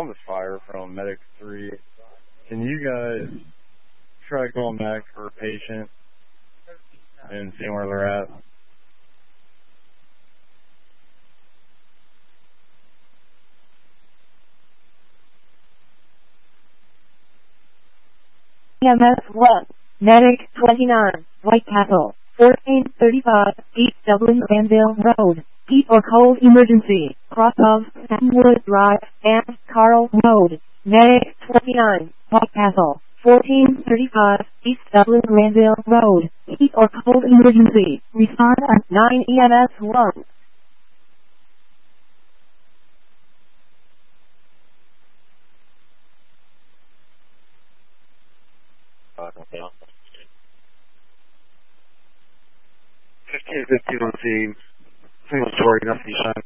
on this fire from Medic 3. Can you guys try going back for a patient and seeing where they're at? EMS 1, Medic 29, White Castle, 1435, East Dublin Granville Road, heat or cold emergency, cross of Stanwood Drive, and Carl Road, Medic 29, White Castle, 1435, East Dublin Granville Road, heat or cold emergency, respond at 9 EMS 1. Okay. 1550 on scene. Single story, nothing shot.